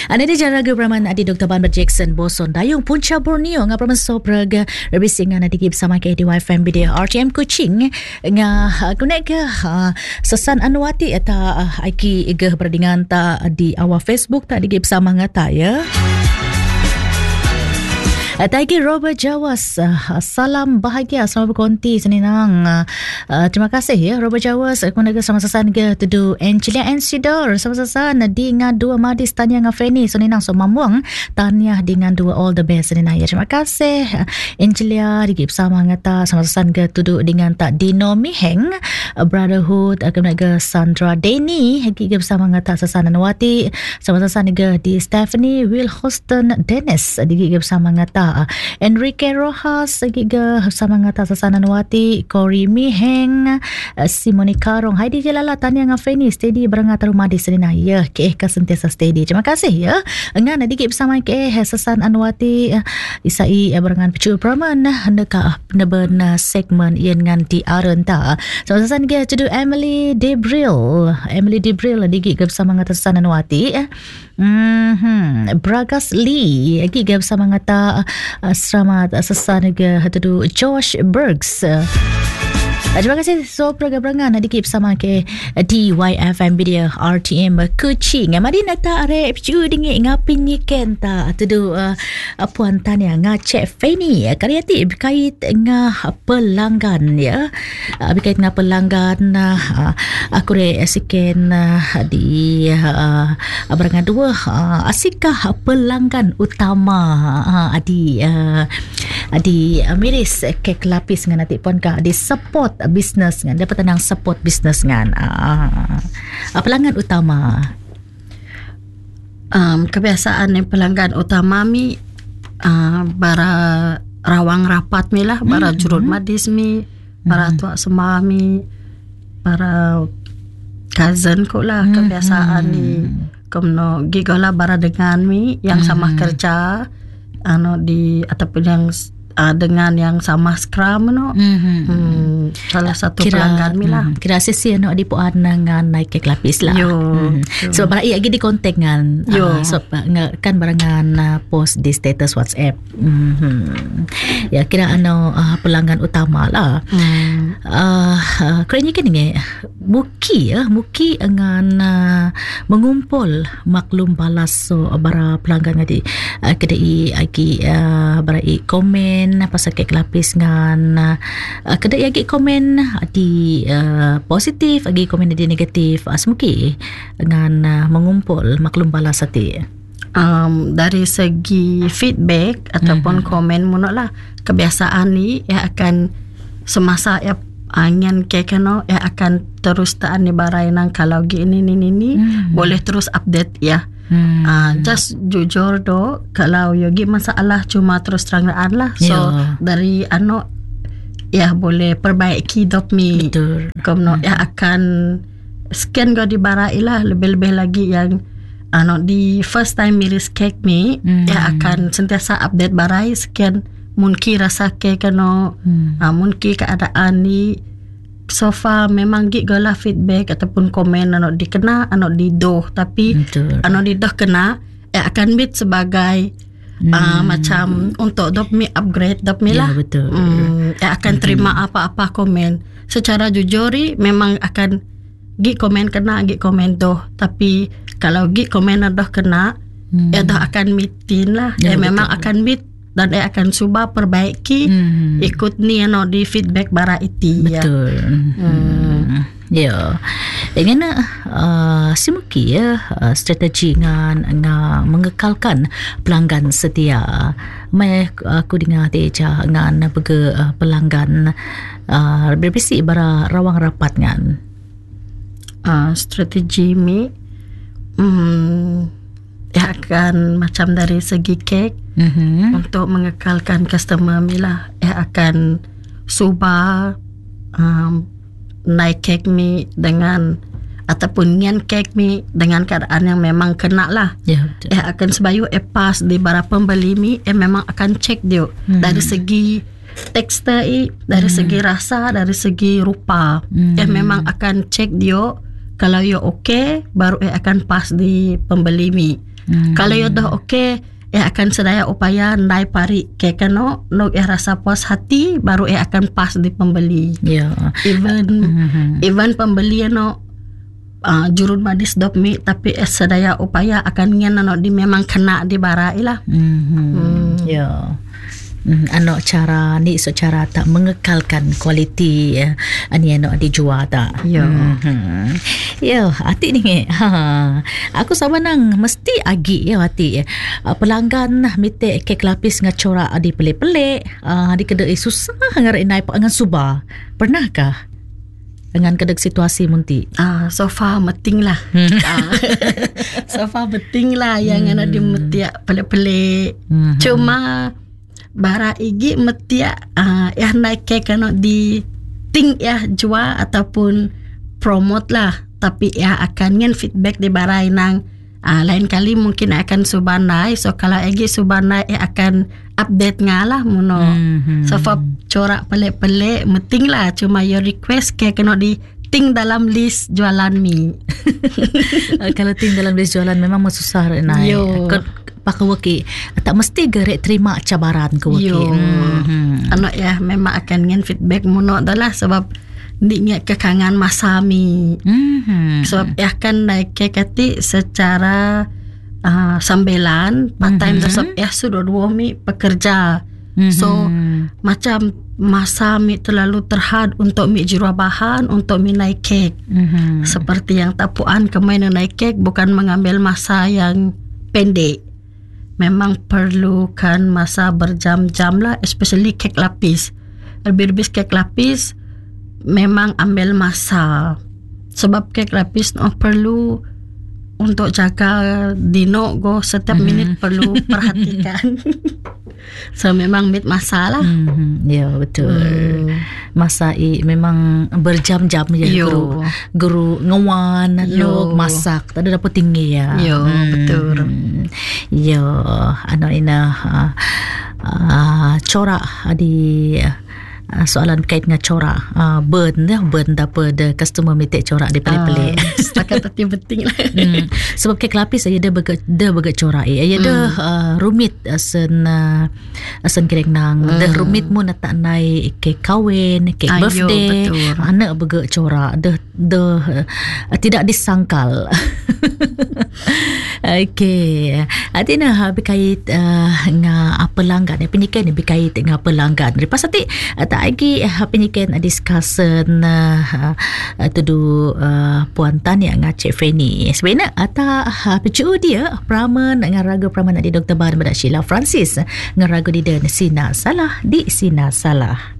Anda di jaraga Brahman Adi Dr. Banbar Jackson Boson Dayung Punca Borneo nga Brahman Sopraga Rebisingan Adi Gib sama ke DYFM Video RTM Kuching nga kunek ke sesan Anwati eta aiki igah berdingan ta di awal Facebook tak digib sama ngata ya. Taiki Robert Jawas, salam bahagia, selamat berkonti seninang. Terima kasih ya Robert Jawas. Aku nak sama sasan ke tudu Angelia Ensidor sama sasan dengan dua madis Tanya dengan Fanny seninang so mamuang tanya dengan dua all the best seninang ya. Terima kasih Angelia digip sama ngata sama sasan ke tudu dengan tak Dino Miheng Brotherhood aku nak ke Sandra Denny digip sama ngata sasan Anwati sama sasan ke di Stephanie Will Houston Dennis digip sama ngata Enrique Rojas giga sama ngata sasanan wati Cory Miheng Simone Karong Heidi Jalala Tanya dengan Fanny steady berengat rumah di Selina ya ke sentiasa steady. Terima kasih ya engan digip bersama ke sasan anwati isai berengan pecul praman ndeka neben segmen ien ngan di arenta sama sasan ke cedu Emily Debril digip bersama ngata sasan anwati Bragas Lee giga bersama ngata selamat sesan ke hatu Josh Bergs. Terima kasih so perangan adikip sama ke DYFM Video RTM Kuching. Mari nata are picu dingi ngapin ni kenta tudu puan tanya ngacek Fanny kreatif berkait dengan pelanggan ya. Berkait dengan pelanggan aku resiken di berangan dua asikah pelanggan utama adi miris kek lapis dengan nanti pun ka di support business kan dapat tenang support business kan pelanggan utama kebiasaan yang pelanggan utama mi bara rawang rapat mi lah bara jurut madis mi bara tua semua mi bara cousin ko lah kebiasaan ni komno gigola bara dengan mi yang sama kerja di ataupun yang dengan yang sama Scrum salah satu pelanggan mi lah kira sesi di puan dengan naik kek lapis lah sebab ia lagi di kontak dengan sebab kan barangan post di status WhatsApp ya kira pelanggan utama lah kerana kan ini Muki dengan mengumpul maklum balas so bara pelanggan ngadi kedai lagi bara komen pasal kek lapis ngan kedai lagi komen di positif lagi komen di negatif semuki dengan mengumpul maklum balas hati dari segi feedback ataupun komen munaklah kebiasaan ni akan semasa angin kekano akan terus taan ni barai nang kalau gini ni boleh terus update ya. Just jujur do kalau yogi masalah cuma terus terang-terang lah so dari boleh perbaiki dop mi komno akan scan go di barai lah lebih-lebih lagi yang di first time miris cake mi akan sentiasa update barai scan mungkin rasa cake mungkin keadaan ni so far memang gigala feedback ataupun komen dikena di doh tapi di doh kena akan meet sebagai macam untuk dop mi upgrade dop mi lah betul akan terima apa-apa komen secara jujuri memang akan gig komen kena gig komen doh tapi kalau gig komen doh kena doh akan meetin lah memang akan meet dan dia akan cuba perbaiki ikut ni di feedback bara iti betul ya dengan simuki ya strategi ngan mengekalkan pelanggan setia mai aku dengar teja ngan bege pelanggan berbisi bara rawang rapat ngan strategi mi akan macam dari segi kek untuk mengekalkan customer mi lah akan cuba naik kek mi dengan ataupun ngan kek mi dengan keadaan yang memang kena lah akan sebayu pas di bara pembeli mi memang akan cek dia dari segi tekstil dari segi rasa dari segi rupa memang akan cek dia kalau you okay baru akan pas di pembeli mi Kalau ia dah okey, ia akan sedaya upaya nai pari ke kano no ia rasa puas hati baru ia akan pas di pembeli. Ya. Even pembeli no jurun madis dop mi tapi sedaya upaya akan ngen no di memang kena di barai lah. Ya. Ano cara ni cara tak mengekalkan kualiti ani ano dijual tak. Ya. Ya, hati ni. Aku sama nang mesti agi ya hati. Pelanggan mite kek lapis ngacorak di pelik-pelik, di kedai susah ngarai naik dengan subah. Pernahkah? Dengan kedek situasi munti. So far meting lah. So far beting lah yang ana di metiak pelik-pelik. Cuma bara igi metiak ya naik ke kano di ting ya jual ataupun promote lah, tapi ya akan ngen feedback di barai nang lain kali mungkin akan subanai. So kalau igi subanai ya akan update ngalah muno. So far corak pelik-pelik meting lah, cuma your request ke kano di ting dalam list jualan mi. Kalau ting dalam list jualan memang susah naik. Pakai waki tak mesti gerek terima cabaran ke waki. Anak ya memang akan ngen feedback muno adalah sebab niknya kekangan masa mi. Sebab ya kan naik ke kati secara sambelan part time sebab ya sudah 2 mi pekerja. So macam masa mi terlalu terhad untuk mi jurah bahan untuk mi naik kek. Seperti yang tapuan kemain naik kek bukan mengambil masa yang pendek. Memang perlukan masa berjam-jam lah, especially kek lapis. Lebih-lebih kek lapis memang ambil masa. Sebab kek lapis perlu untuk jaga dino go setiap minit perlu perhatikan. So memang mit masalah. Ya betul. Masa memang berjam-jam ya guru ngawan lo masak tak ada dapat tinggi ya. Yo betul. Yo ano ina corak di soalan kait dengan corak burn dapat customer minta corak di pelik-pelik setakat tadi penting lah. Sebab kek lapis dia baga corak dia rumit asen kireng nang dah rumit mu nak tak naik kek kahwin kek birthday anak baga corak dah tidak disangkal. Okay, atina berkait dengan pelanggan penyikan berkait dengan pelanggan lepas nanti tak lagi penyikan discussion tudu Puan Tania dengan Cik Fanny sebenarnya ata pecu dia Praman dengan raga Praman di Dr. Bar Sheila Francis dengan raga di dan Sina Salah di Sina Salah.